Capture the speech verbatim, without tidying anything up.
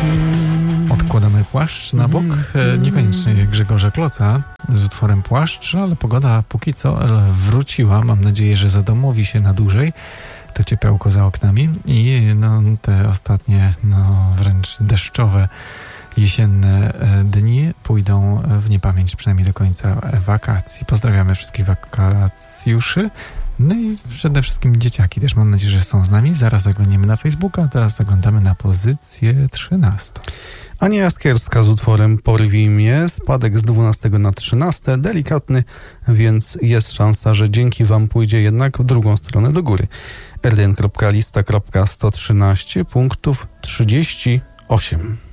Odkładamy płaszcz na bok, niekoniecznie Grzegorza Kloca z utworem Płaszcz, ale pogoda póki co wróciła. Mam nadzieję, że zadomowi się na dłużej to ciepełko za oknami i no, te ostatnie, no wręcz deszczowe, jesienne dni pójdą w niepamięć, przynajmniej do końca wakacji. Pozdrawiamy wszystkich wakacjuszy. No i przede wszystkim dzieciaki też, mam nadzieję, że są z nami. Zaraz zaglądniemy na Facebooka, a teraz zaglądamy na pozycję trzynastą. Ania Jaskierska z utworem Porwij mnie, spadek z dwunastego na trzynaste, delikatny, więc jest szansa, że dzięki wam pójdzie jednak w drugą stronę do góry. r jeden kropka lista kropka sto trzynaście punktów trzydzieści osiem.